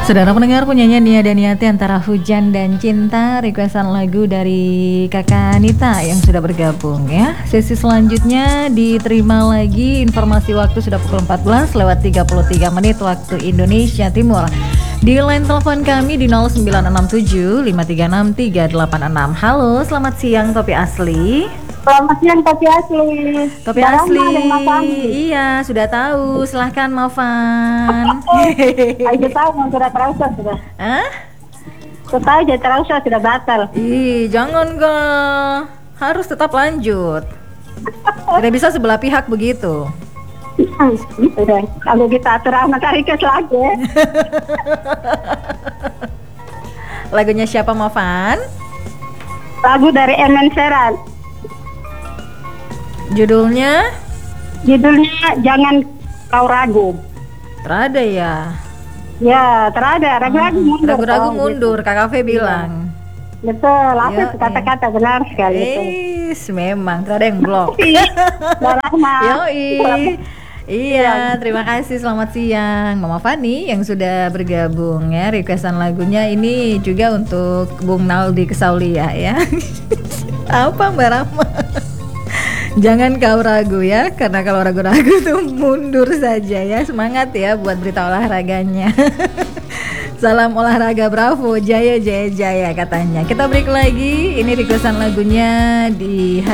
Saudara pendengar, penyanyian Nia Daniati antara hujan dan cinta, requestan lagu dari Kakak Nita yang sudah bergabung ya. Sesi selanjutnya diterima lagi, informasi waktu sudah pukul 14 lewat 33 menit waktu Indonesia Timur. Di line telepon kami di 0967 536 386. Halo, selamat siang Topi Asli. Selamat siang Topi Asli. Topi Asli, iya sudah tahu. Silahkan Mavan. Ayo tahu sudah terasa sudah. Hah? Tahu jadi terasa sudah batal. Ih, jangan gak. Harus tetap lanjut. Tidak bisa sebelah pihak begitu. Sudah. Kalau kita atur anak Arikas lagi. Lagunya siapa Mavan? Lagu dari Emen Seran. Judulnya Jangan Kau Ragu. Terada ya. Ya, terada. Ragu-ragu mundur. Ragu-ragu mundur, Kak Kafe bilang. Betul, apa kata-kata benar sekali itu. Memang terada yang blok. Yoi. Iya, terima kasih. Selamat siang Mama Fani yang sudah bergabung ya. Requestan lagunya ini juga untuk Bung Naldi Kesaulia ya. Apa Mbak Rahma? Jangan kau ragu ya, karena kalau ragu-ragu tuh mundur saja ya. Semangat ya buat berita olahraganya. Salam olahraga, bravo, jaya jaya jaya katanya. Kita break lagi. Ini requestan lagunya di